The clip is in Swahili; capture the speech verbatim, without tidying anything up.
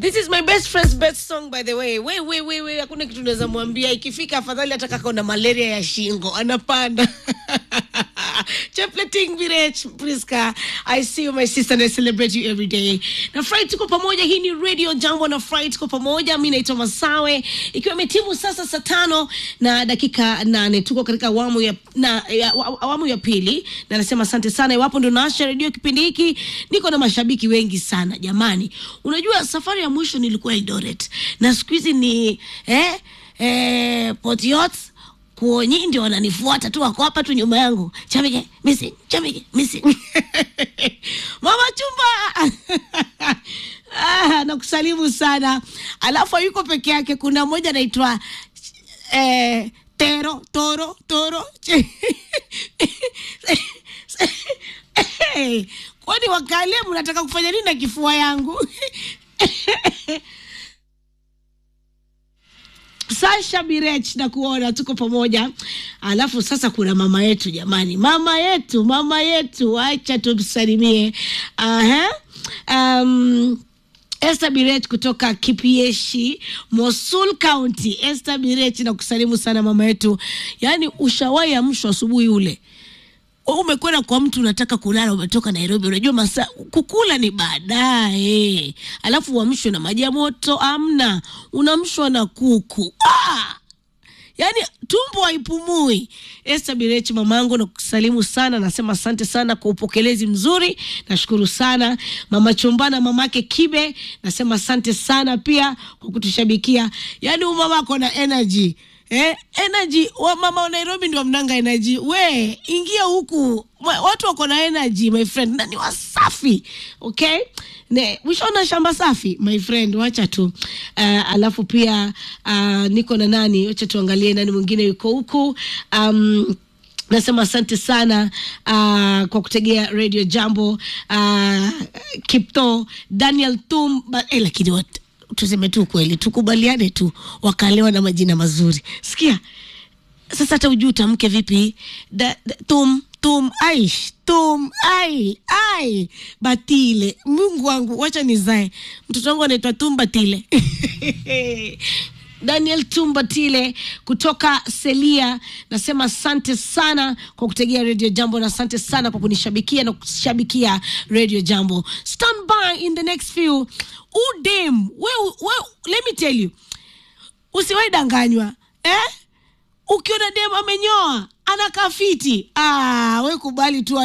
This is my best friend's best song, by the way. Wait, wait, wait, wait. Hakuna kitu naweza mwambia. Ikifika afadhali hata kaka una malaria ya shingo. Anapanda. Chapleting Virech, Priska. I see you, my sister, and I celebrate you every day. Na Friday tuko pamoja. Hii ni Radio Jambo na Friday tuko pamoja. Mimi naitwa Masawe. Ikiwa imetimu sasa saa tano na dakika nane. Tuko katika awamu ya, na, ya, awamu ya pili. Na nasema asante sana. Iwapo ndo naasha radio kipindi hiki. Niko na mashabiki wengi sana. Jamani. Unajua safari ya mwisho nilikuwa Eldoret. Na siku hizi ni eh, eh, Port Kuonyi ndio wananifuata tu, wako hapa tu nyuma yangu. Chamike missing, Chamike missing. Mama Chumba. Ah, nakusalimu sana. Alafu yuko peke yake, kuna mmoja anaitwa eh Tero, Toro, Toro. Kwani wakale mnataka kufanya nini na kifua yangu? Sasha Birech na kuona tuko pamoja. Alafu sasa kuna mama yetu jamani. Mama yetu, mama yetu. Acha tumsalimie. Aha. Um Esther Birech kutoka Kipieshi, Mosul County. Esther Birech na kusalimu sana mama yetu. Yaani ushawahi amshwa asubuhi ule. Umekwenda kwa mtu unataka kulala, umetoka Nairobi, unajua masaa kukula ni baadaye. Alafu uamshwe na maji ya moto, amna. Unamshwa na kuku. Ah! Yaani tumbo haipumui. Esther Birech mamangu na kusalimu sana, nasema asante sana kwa upokelezi mzuri. Nashukuru sana Mama Chumbana, mamake Kibe, nasema asante sana pia kwa kutushabikia. Yaani mama ako na energy. Eh, energy wa mama wa Nairobi ndio mnanga energy. We, ingia huku. Watu wako na energy, my friend. Na ni wasafi. Okay? Ne, wishona shamba safi, my friend. Wacha tu. Uh, alafu pia uh, niko na nani? Wacha tuangalie nani mwingine yuko huku. Um Nasema asante sana uh, kwa kutegea Radio Jambo. Uh, Kipto, Daniel Tum, eh, lakini watu tuseme tu kweli, tukubaliane tu, wakalewa na majina mazuri. Sikia, sasa hata ujui utamke vipi. Da, da, tum, tum, aish, tum, ai, ai, Batile. Mungu wangu, wacha nizae. Mtoto wangu anaitwa Tum Batile. Daniel Tumbatile kutoka Selia, nasema asante sana kwa kutegea Radio Jambo, na asante sana kwa kunishabikia na kushabikia Radio Jambo. Stand by in the next few. Udem, we, we, let me tell you, usiwahi danganywa. Eh? Ukiona dem amenyoa, ana kafiti, ah, we kubali tu.